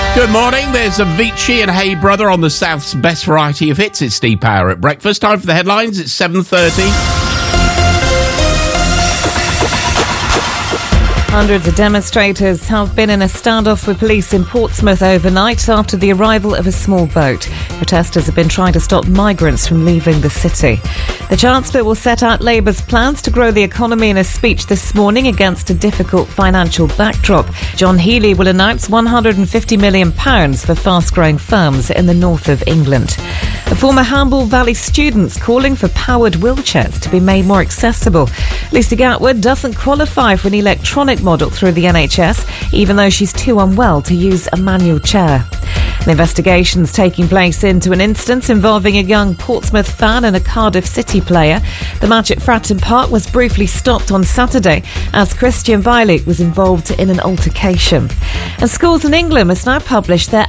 Good morning, there's Avicii and Hey Brother on the South's best variety of hits. It's Steve Power at breakfast. Time for the headlines, it's 7:30. Hundreds of demonstrators have been in a standoff with police in Portsmouth overnight after the arrival of a small boat. Protesters have been trying to stop migrants from leaving the city. The Chancellor will set out Labour's plans to grow the economy in a speech this morning against a difficult financial backdrop. John Healey will announce £150 million for fast-growing firms in the north of England. A former Hamble Valley student's calling for powered wheelchairs to be made more accessible. Lucy Gatwood doesn't qualify for an electronic model through the NHS, even though she's too unwell to use a manual chair. An investigation's taking place into an instance involving a young Portsmouth fan and a Cardiff City player. The match at Fratton Park was briefly stopped on Saturday as Christian Viluke was involved in an altercation. And schools in England must now publish their